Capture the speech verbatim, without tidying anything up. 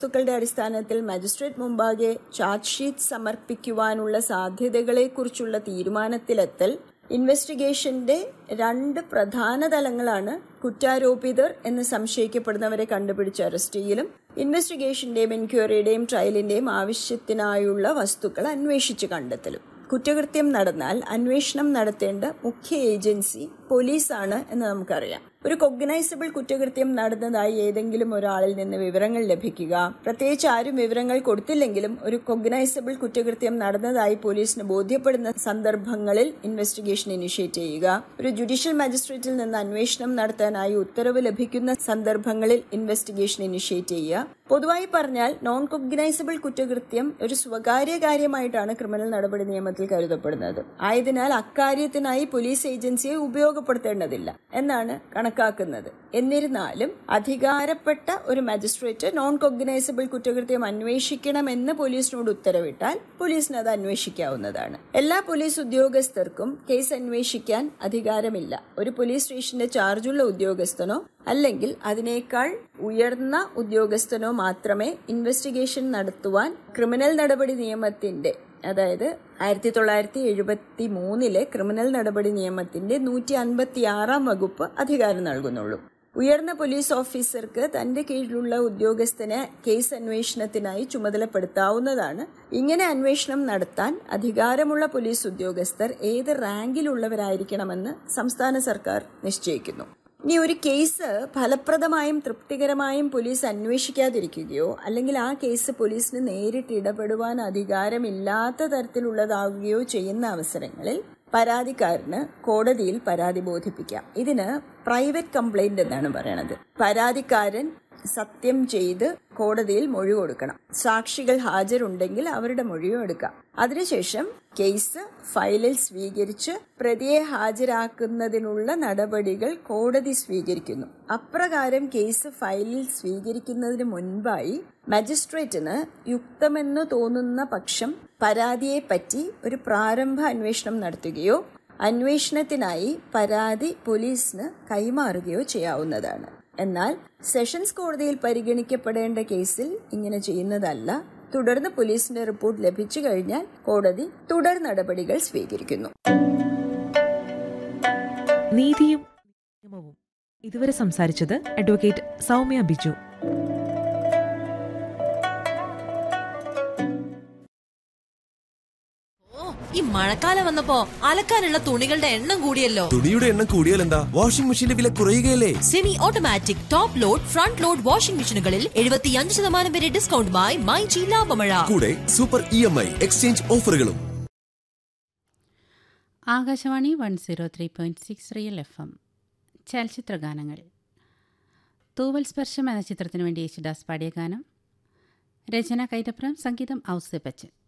വസ്തുക്കളുടെ അടിസ്ഥാനത്തിൽ മജിസ്ട്രേറ്റ് മുമ്പാകെ ചാർജ് ഷീറ്റ് സമർപ്പിക്കുവാനുള്ള സാധ്യതകളെക്കുറിച്ചുള്ള തീരുമാനത്തിലെത്തൽ ഇൻവെസ്റ്റിഗേഷന്റെ രണ്ട് പ്രധാന തലങ്ങളാണ് കുറ്റാരോപിതർ എന്ന് സംശയിക്കപ്പെടുന്നവരെ കണ്ടുപിടിച്ച് അറസ്റ്റ് ചെയ്യലും ഇൻവെസ്റ്റിഗേഷന്റെയും എൻക്വയറിയുടെയും ട്രയലിന്റെയും ആവശ്യത്തിനായുള്ള വസ്തുക്കൾ അന്വേഷിച്ച് കണ്ടെത്തലും. കുറ്റകൃത്യം നടന്നാൽ അന്വേഷണം നടത്തേണ്ട മുഖ്യ ഏജൻസി പോലീസാണ് എന്ന് നമുക്കറിയാം. ഒരു കൊഗ്നൈസബിൾ കുറ്റകൃത്യം നടന്നതായി ഏതെങ്കിലും ഒരാളിൽ നിന്ന് വിവരങ്ങൾ ലഭിക്കുക, പ്രത്യേകിച്ച് ആരും വിവരങ്ങൾ കൊടുത്തില്ലെങ്കിലും ഒരു കൊഗ്നൈസബിൾ കുറ്റകൃത്യം നടന്നതായി പോലീസിന് ബോധ്യപ്പെടുന്ന സന്ദർഭങ്ങളിൽ ഇൻവെസ്റ്റിഗേഷൻ ഇനിഷ്യേറ്റ് ചെയ്യുക, ഒരു ജുഡീഷ്യൽ മജിസ്ട്രേറ്റിൽ നിന്ന് അന്വേഷണം നടത്താനായി ഉത്തരവ് ലഭിക്കുന്ന സന്ദർഭങ്ങളിൽ ഇൻവെസ്റ്റിഗേഷൻ ഇനിഷ്യേറ്റ് ചെയ്യുക. പൊതുവായി പറഞ്ഞാൽ നോൺ കൊഗ്നൈസബിൾ കുറ്റകൃത്യം ഒരു സ്വകാര്യ കാര്യമായിട്ടാണ് ക്രിമിനൽ നടപടി നിയമത്തിൽ കരുതപ്പെടുന്നത്. ആയതിനാൽ അക്കാര്യത്തിനായി പോലീസ് ഏജൻസിയെ ഉപയോഗപ്പെടുത്തേണ്ടതില്ല എന്നാണ് കണക്കാക്കുന്നത്. എന്നിരുന്നാലും അധികാരപ്പെട്ട ഒരു മജിസ്ട്രേറ്റ് നോൺ കൊഗ്നൈസബിൾ കുറ്റകൃത്യം അന്വേഷിക്കണമെന്ന് പോലീസിനോട് ഉത്തരവിട്ടാൽ പോലീസിന് അത് അന്വേഷിക്കാവുന്നതാണ്. എല്ലാ പോലീസ് ഉദ്യോഗസ്ഥർക്കും കേസ് അന്വേഷിക്കാൻ അധികാരമില്ല. ഒരു പോലീസ് സ്റ്റേഷന്റെ ചാർജുള്ള ഉദ്യോഗസ്ഥനോ അല്ലെങ്കിൽ അതിനേക്കാൾ ഉയർന്ന ഉദ്യോഗസ്ഥനോ മാത്രമേ ഇൻവെസ്റ്റിഗേഷൻ നടത്തുവാൻ ക്രിമിനൽ നടപടി നിയമത്തിന്റെ അതായത് ആയിരത്തി തൊള്ളായിരത്തി എഴുപത്തി മൂന്നിലെ ക്രിമിനൽ നടപടി നിയമത്തിന്റെ നൂറ്റി അൻപത്തി ആറാം വകുപ്പ് അധികാരം നൽകുന്നുള്ളൂ. ഉയർന്ന പോലീസ് ഓഫീസർക്ക് തന്റെ കീഴിലുള്ള ഉദ്യോഗസ്ഥനെ കേസ് അന്വേഷണത്തിനായി ചുമതലപ്പെടുത്താവുന്നതാണ്. ഇങ്ങനെ അന്വേഷണം നടത്താൻ അധികാരമുള്ള പോലീസ് ഉദ്യോഗസ്ഥർ ഏത് റാങ്കിലുള്ളവരായിരിക്കണമെന്ന് സംസ്ഥാന സർക്കാർ നിശ്ചയിക്കുന്നു. ഇനി ഒരു കേസ് ഫലപ്രദമായും തൃപ്തികരമായും പോലീസ് അന്വേഷിക്കാതിരിക്കുകയോ അല്ലെങ്കിൽ ആ കേസ് പോലീസിന് നേരിട്ട് ഇടപെടുവാൻ അധികാരമില്ലാത്ത തരത്തിലുള്ളതാകുകയോ ചെയ്യുന്ന അവസരങ്ങളിൽ പരാതിക്കാരന് കോടതിയിൽ പരാതി ബോധിപ്പിക്കാം. ഇതിന് പ്രൈവറ്റ് കംപ്ലൈന്റ് എന്നാണ് പറയണത്. പരാതിക്കാരൻ സത്യം ചെയ്ത് കോടതിയിൽ മൊഴി കൊടുക്കണം. സാക്ഷികൾ ഹാജരുണ്ടെങ്കിൽ അവരുടെ മൊഴിയും എടുക്കാം. അതിനുശേഷം കേസ് ഫയലിൽ സ്വീകരിച്ച് പ്രതിയെ ഹാജരാക്കുന്നതിനുള്ള നടപടികൾ കോടതി സ്വീകരിക്കുന്നു. അപ്രകാരം കേസ് ഫയലിൽ സ്വീകരിക്കുന്നതിന് മുൻപായി മജിസ്ട്രേറ്റിന് യുക്തമെന്ന് തോന്നുന്ന പക്ഷം പരാതിയെപ്പറ്റി ഒരു പ്രാരംഭ അന്വേഷണം നടത്തുകയോ അന്വേഷണത്തിനായി പരാതി പോലീസിന് കൈമാറുകയോ ചെയ്യാവുന്നതാണ്. എന്നാൽ സെഷൻസ് കോടതിയിൽ പരിഗണിക്കപ്പെടേണ്ട കേസിൽ ഇങ്ങനെ ചെയ്യുന്നതല്ല. തുടർന്ന് പോലീസിന്റെ റിപ്പോർട്ട് ലഭിച്ചു കഴിഞ്ഞാൽ കോടതി തുടർ നടപടികൾ സ്വീകരിക്കുന്നു. നീതിയും നിയമവും ഇതുവരെ സംസാരിച്ചത് അഡ്വക്കേറ്റ് സൗമ്യ ബിജു. ഈ മഴക്കാലം വന്നപ്പോ അലക്കാനുള്ള തുണികളുടെ എണ്ണം കൂടിയല്ലോ. തുണിയുടെ എണ്ണം കൂടിയാൽ എന്താ? വാഷിംഗ് മെഷീന്റെ വില കുറയുകയല്ലേ? Semi automatic top load front load washing മെഷീനുകളിൽ എഴുപത്തിയഞ്ച് ശതമാനം വരെ ഡിസ്കൗണ്ടുമായി മൈ ജി ലാഭമഴ. കൂടെ super E M I exchange ഓഫറുകളും. Akashvani one zero three point six real F M. ചലച്ചിത്ര ഗാനങ്ങൾ. തൂവൽ സ്പർശം എന്ന ചിത്രത്തിനു വേണ്ടി യേശുദാസ് പാടിയ ഗാനം. രചന കൈതപ്രം, സംഗീതം ഔസേപ്പച്ചൻ.